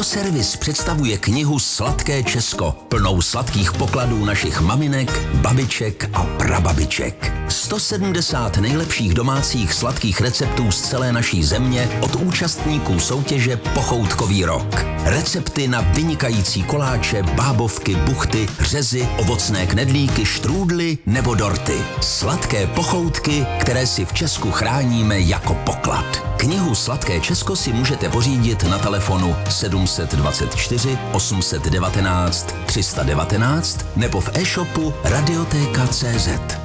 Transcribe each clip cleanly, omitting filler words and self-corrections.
Agroservice představuje knihu Sladké Česko, plnou sladkých pokladů našich maminek, babiček a prababiček. 170 nejlepších domácích sladkých receptů z celé naší země od účastníků soutěže Pochoutkový rok. Recepty na vynikající koláče, bábovky, buchty, řezy, ovocné knedlíky, štrůdly nebo dorty. Sladké pochoutky, které si v Česku chráníme jako poklad. Knihu Sladké Česko si můžete pořídit na telefonu 724 819 319 nebo v e-shopu Radiotéka.cz.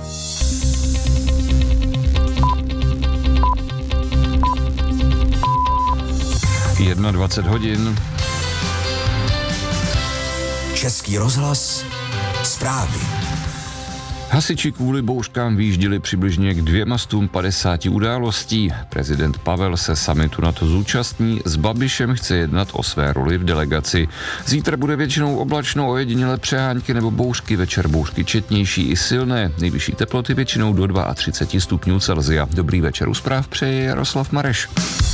21 hodin. Český rozhlas, zprávy. Hasiči kvůli bouřkám vyjížděli přibližně k 250 událostí. Prezident Pavel se summitu NATO zúčastní, s Babišem chce jednat o své roli v delegaci. Zítra bude většinou oblačno, ojedinělé přehánky nebo bouřky, večer bouřky četnější i silné. Nejvyšší teploty většinou do 32 stupňů Celsia. Dobrý večer u zpráv přeje Jaroslav Mareš.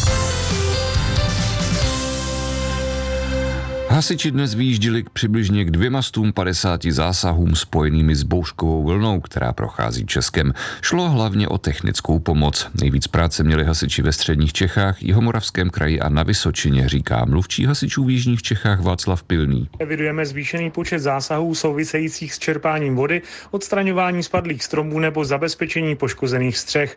Hasiči dnes vyjížděli přibližně k 250 zásahům spojenými s bouřkovou vlnou, která prochází Českem. Šlo hlavně o technickou pomoc. Nejvíc práce měli hasiči ve středních Čechách, Jihomoravském kraji a na Vysočině, říká mluvčí hasičů v jižních Čechách Václav Pilný. Evidujeme zvýšený počet zásahů souvisejících s čerpáním vody, odstraňování spadlých stromů nebo zabezpečení poškozených střech.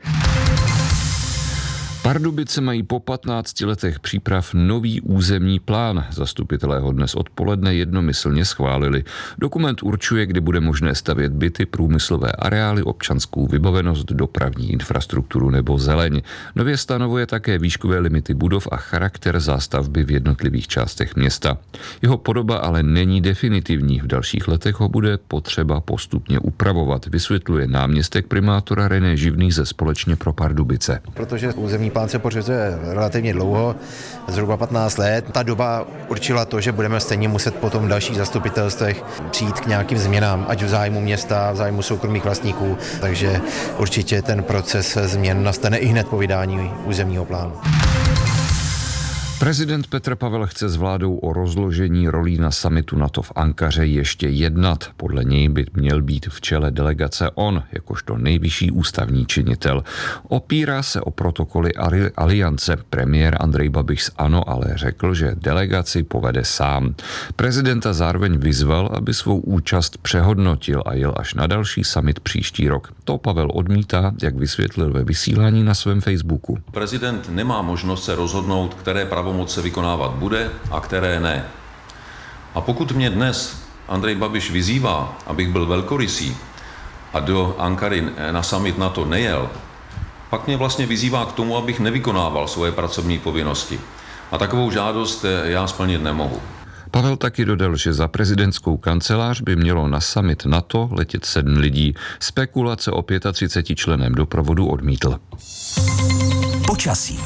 Pardubice mají po 15 letech příprav nový územní plán. Zastupitelé ho dnes odpoledne jednomyslně schválili. Dokument určuje, kde bude možné stavět byty, průmyslové areály, občanskou vybavenost, dopravní infrastrukturu nebo zeleň. Nově stanovuje také výškové limity budov a charakter zástavby v jednotlivých částech města. Jeho podoba ale není definitivní. V dalších letech ho bude potřeba postupně upravovat, vysvětluje náměstek primátora René Živný ze Společně pro Pardubice. Protože územní plán se pořizuje relativně dlouho, zhruba 15 let. Ta doba určila to, že budeme stejně muset potom v dalších zastupitelstvech přijít k nějakým změnám, ať v zájmu města, v zájmu soukromých vlastníků, takže určitě ten proces změn nastane i hned po vydání územního plánu. Prezident Petr Pavel chce s vládou o rozložení rolí na summitu NATO v Ankaře ještě jednat. Podle něj by měl být v čele delegace on, jakožto nejvyšší ústavní činitel. Opírá se o protokoly aliance. Premiér Andrej Babiš z ANO ale řekl, že delegaci povede sám. Prezidenta zároveň vyzval, aby svou účast přehodnotil a jel až na další summit příští rok. To Pavel odmítá, jak vysvětlil ve vysílání na svém Facebooku. Prezident nemá možnost se rozhodnout, které pravomoc se vykonávat bude a které ne. A pokud mě dnes Andrej Babiš vyzývá, abych byl velkorysý a do Ankary na summit NATO nejel, pak mě vlastně vyzývá k tomu, abych nevykonával svoje pracovní povinnosti. A takovou žádost já splnit nemohu. Pavel taky dodal, že za prezidentskou kancelář by mělo na summit NATO letět 7 lidí. Spekulace o 35 členem doprovodu odmítl. Počasí.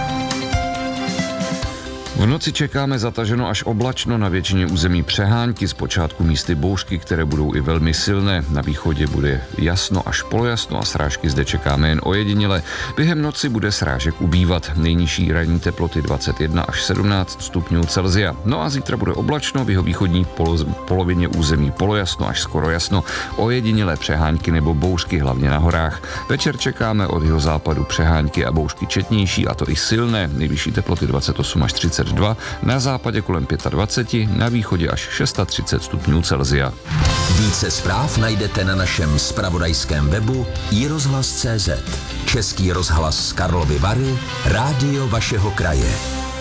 V noci čekáme zataženo až oblačno, na většině území přehánky, zpočátku místy bouřky, které budou i velmi silné. Na východě bude jasno až polojasno a srážky zde čekáme jen ojediněle. Během noci bude srážek ubývat. Nejnižší ranní teploty 21 až 17 stupňů Celsia. No a zítra bude oblačno, v jihovýchodní polovině území polojasno až skoro jasno, ojedinělé přehánky nebo bouřky, hlavně na horách. Večer čekáme od jihozápadu přehánky a bouřky četnější, a to i silné. Nejvyšší teploty 28 až 32, na západě kolem 25, na východě až 630 stupňů Celsia. Více zpráv najdete na našem zpravodajském webu iRozhlas.cz. Český rozhlas Karlovy Vary, rádio vašeho kraje.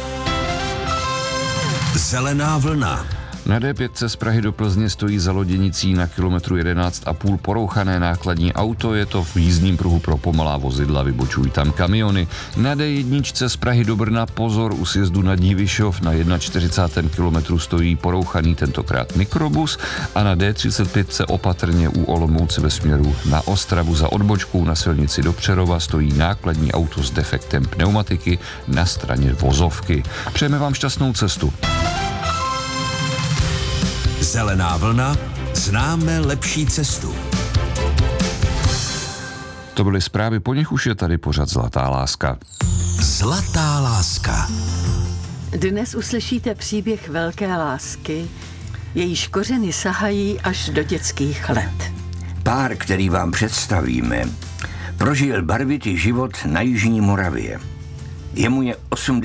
Zelená vlna. Na D5 z Prahy do Plzně stojí za loděnicí na kilometru 11,5 porouchané nákladní auto, je to v jízdním pruhu pro pomalá vozidla, vybočují tam kamiony. Na D1 z Prahy do Brna pozor, u sjezdu na Dívišov na 41. kilometru stojí porouchaný tentokrát mikrobus a na D35 opatrně u Olomouce ve směru na Ostravu za odbočkou na silnici do Přerova stojí nákladní auto s defektem pneumatiky na straně vozovky. Přejeme vám šťastnou cestu. Zelená vlna, známe lepší cestu. To byly zprávy, po nich už je tady pořad Zlatá láska. Zlatá láska. Dnes uslyšíte příběh velké lásky, jejíž kořeny sahají až do dětských let. Pár, který vám představíme, prožil barvitý život na jižní Moravě. Jemu je 80